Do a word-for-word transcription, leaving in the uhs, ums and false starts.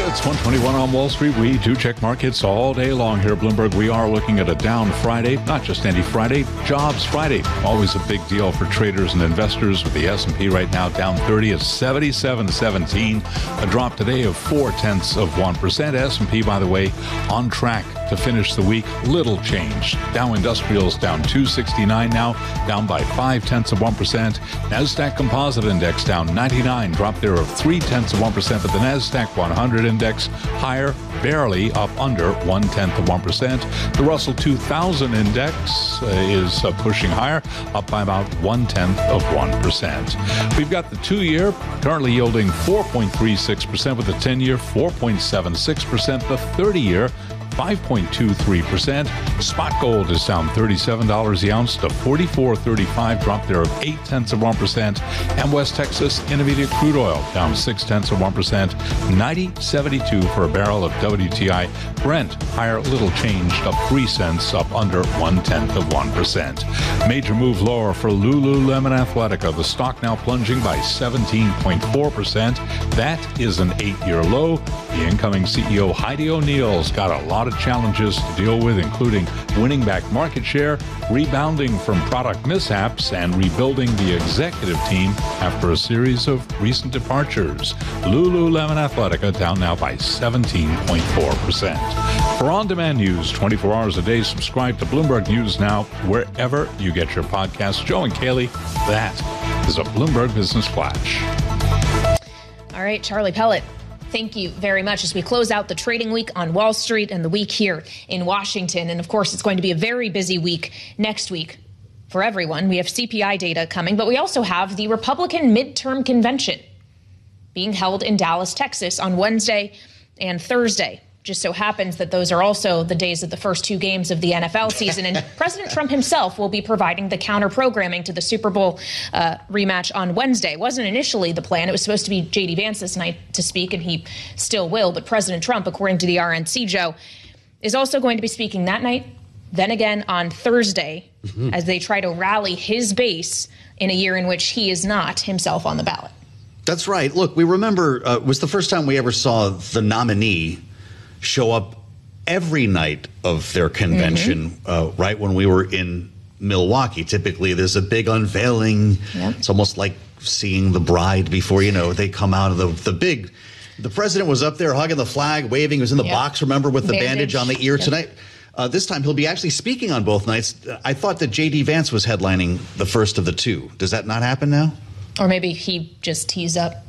It's one twenty-one on Wall Street. We do check markets all day long here at Bloomberg. We are looking at a down Friday, not just any Friday, Jobs Friday. Always a big deal for traders and investors, with the S and P right now down thirty at seventy-seven seventeen. A drop today of four tenths of one percent. S and P, by the way, on track to finish the week. Little change. Dow Industrials down two sixty-nine now, down by five tenths of one percent. NASDAQ Composite Index down ninety-nine, drop there of three tenths of one percent. But the NASDAQ one hundred Index higher, barely up under one tenth of one percent. The Russell two thousand Index uh, is uh, pushing higher, up by about one tenth of one percent. We've got the two-year currently yielding four point three six percent, with the ten-year four point seven six percent. The thirty-year five point two three percent. Spot gold is down thirty-seven dollars the ounce to forty-four thirty-five, drop there of eight tenths of one percent. And West Texas Intermediate crude oil down six tenths of one percent, ninety seventy-two for a barrel of W T I. Brent higher, little changed, up three cents, up under one tenth of one percent. Major move lower for Lululemon Athletica. The stock now plunging by seventeen point four percent. That is an eight-year low. The incoming C E O Heidi O'Neill's got a lot of challenges to deal with, including winning back market share, rebounding from product mishaps, and rebuilding the executive team after a series of recent departures. Lululemon Athletica down now by seventeen point four percent. For on-demand news twenty-four hours a day, subscribe to Bloomberg News Now wherever you get your podcasts. Joe and Kaylee, that is a Bloomberg Business Flash. All right, Charlie Pellet, thank you very much as we close out the trading week on Wall Street and the week here in Washington. And of course, it's going to be a very busy week next week for everyone. We have C P I data coming, but we also have the Republican midterm convention being held in Dallas, Texas on Wednesday and Thursday. Just so happens that those are also the days of the first two games of the N F L season. And President Trump himself will be providing the counter programming to the Super Bowl uh, rematch on Wednesday. It wasn't initially the plan. It was supposed to be J D Vance this night to speak, and he still will. But President Trump, according to the R N C, Joe, is also going to be speaking that night, then again on Thursday, mm-hmm. as they try to rally his base in a year in which he is not himself on the ballot. That's right. Look, we remember uh, it was the first time we ever saw the nominee show up every night of their convention, mm-hmm. uh, right when we were in Milwaukee. Typically, there's a big unveiling. Yep. It's almost like seeing the bride before, you know, they come out of the, the big... The president was up there hugging the flag, waving. He was in the yep. box, remember, with the bandage, bandage on the ear yep. tonight. Uh, this time, he'll be actually speaking on both nights. I thought that J D Vance was headlining the first of the two. Does that not happen now? Or maybe he just tees up